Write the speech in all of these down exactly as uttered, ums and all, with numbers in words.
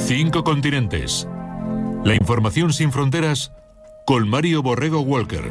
Cinco continentes. La información sin fronteras con Mario Borrego Walker.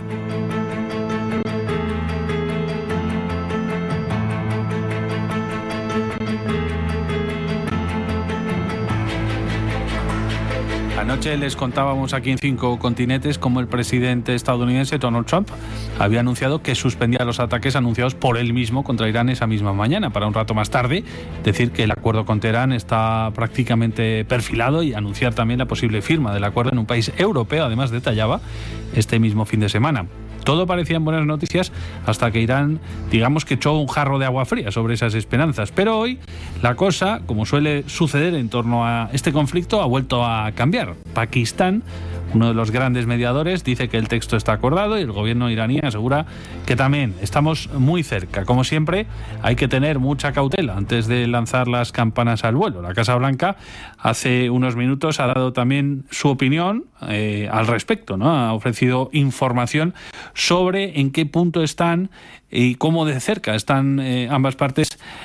Anoche les contábamos aquí en Cinco Continentes cómo el presidente estadounidense Donald Trump había anunciado que suspendía los ataques anunciados por él mismo contra Irán esa misma mañana, para un rato más tarde decir que el acuerdo con Teherán está prácticamente perfilado y anunciar también la posible firma del acuerdo en un país europeo, además detallaba, este mismo fin de semana. Todo parecían buenas noticias hasta que Irán, digamos que echó un jarro de agua fría sobre esas esperanzas. Pero hoy la cosa, como suele suceder en torno a este conflicto, ha vuelto a cambiar. Pakistán, uno de los grandes mediadores, dice que el texto está acordado y el gobierno iraní asegura que también estamos muy cerca. Como siempre, hay que tener mucha cautela antes de lanzar las campanas al vuelo. La Casa Blanca hace unos minutos ha dado también su opinión eh, al respecto, ¿no? Ha ofrecido información sobre en qué punto están y cómo de cerca están eh, ambas partes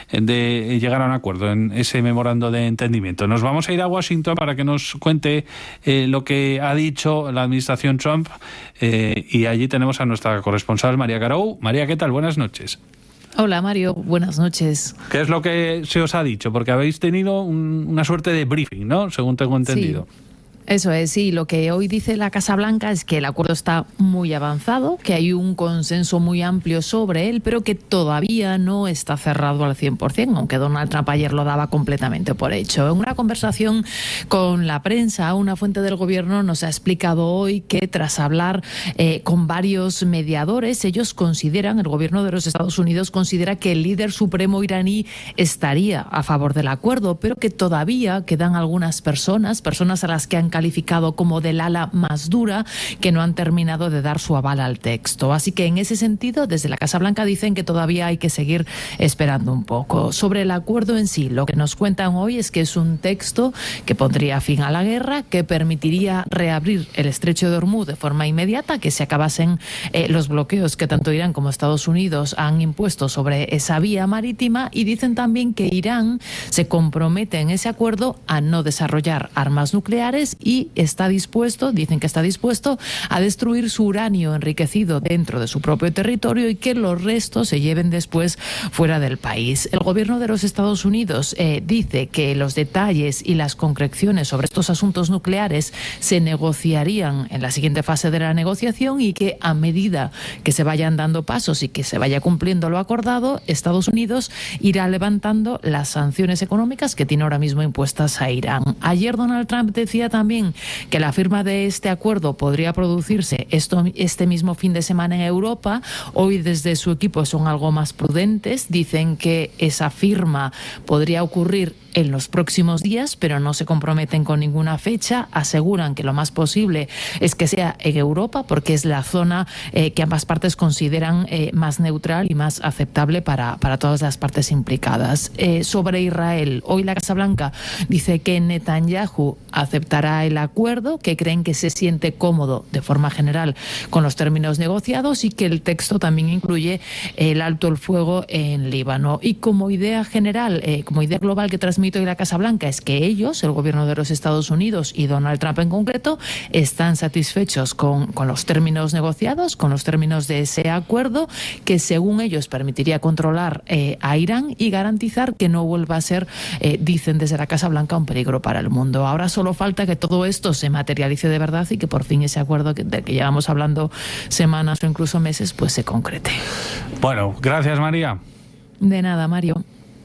de llegar a un acuerdo en ese memorando de entendimiento. Nos vamos a ir a Washington para que nos cuente eh, lo que ha dicho la administración Trump eh, y allí tenemos a nuestra corresponsal María Garou. María, ¿qué tal? Buenas noches. Hola Mario, buenas noches. ¿Qué es lo que se os ha dicho? Porque habéis tenido un, una suerte de briefing, ¿no? Según tengo entendido. Sí. Eso es, sí. Lo que hoy dice la Casa Blanca es que el acuerdo está muy avanzado, que hay un consenso muy amplio sobre él, pero que todavía no está cerrado al cien por ciento, aunque Donald Trump ayer lo daba completamente por hecho. En una conversación con la prensa, una fuente del gobierno nos ha explicado hoy que tras hablar eh, con varios mediadores, ellos consideran, el gobierno de los Estados Unidos considera que el líder supremo iraní estaría a favor del acuerdo, pero que todavía quedan algunas personas, personas a las que han calificado como del ala más dura, que no han terminado de dar su aval al texto. Así que en ese sentido, desde la Casa Blanca dicen que todavía hay que seguir esperando un poco. Sobre el acuerdo en sí, lo que nos cuentan hoy es que es un texto que pondría fin a la guerra, que permitiría reabrir el estrecho de Hormuz de forma inmediata, que se acabasen eh, los bloqueos que tanto Irán como Estados Unidos han impuesto sobre esa vía marítima, y dicen también que Irán se compromete en ese acuerdo a no desarrollar armas nucleares y está dispuesto, dicen que está dispuesto a destruir su uranio enriquecido dentro de su propio territorio y que los restos se lleven después fuera del país. El gobierno de los Estados Unidos eh, dice que los detalles y las concreciones sobre estos asuntos nucleares se negociarían en la siguiente fase de la negociación y que a medida que se vayan dando pasos y que se vaya cumpliendo lo acordado, Estados Unidos irá levantando las sanciones económicas que tiene ahora mismo impuestas a Irán. Ayer Donald Trump decía también que la firma de este acuerdo podría producirse esto, este mismo fin de semana en Europa. Hoy desde su equipo son algo más prudentes, dicen que esa firma podría ocurrir en los próximos días, pero no se comprometen con ninguna fecha. Aseguran que lo más posible es que sea en Europa, porque es la zona eh, que ambas partes consideran eh, más neutral y más aceptable para, para todas las partes implicadas. Eh, sobre Israel, hoy la Casa Blanca dice que Netanyahu aceptará el acuerdo, que creen que se siente cómodo de forma general con los términos negociados y que el texto también incluye el alto el fuego en Líbano. Y como idea general, eh, como idea global que transmite y la Casa Blanca es que ellos, el gobierno de los Estados Unidos y Donald Trump en concreto, están satisfechos con, con los términos negociados, con los términos de ese acuerdo, que según ellos permitiría controlar eh, a Irán y garantizar que no vuelva a ser, eh, dicen desde la Casa Blanca, un peligro para el mundo. Ahora solo falta que todo esto se materialice de verdad y que por fin ese acuerdo que, del que llevamos hablando semanas o incluso meses, pues se concrete. Bueno, gracias María. De nada, Mario.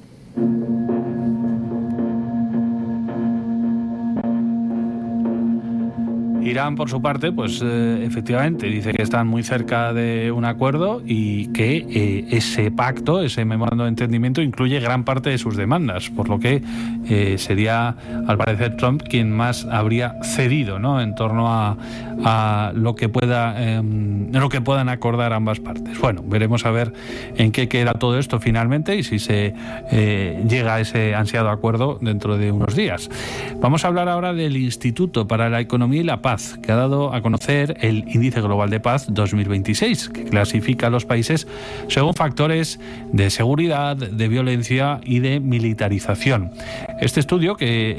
Irán, por su parte, pues eh, efectivamente dice que están muy cerca de un acuerdo y que eh, ese pacto, ese memorando de entendimiento, incluye gran parte de sus demandas, por lo que eh, sería, al parecer, Trump quien más habría cedido, ¿no?, en torno a, a lo que pueda, eh, lo que puedan acordar ambas partes. Bueno, veremos a ver en qué queda todo esto finalmente y si se eh, llega a ese ansiado acuerdo dentro de unos días. Vamos a hablar ahora del Instituto para la Economía y la Paz, que ha dado a conocer el Índice Global de Paz dos mil veintiséis, que clasifica a los países según factores de seguridad, de violencia y de militarización. Este estudio, que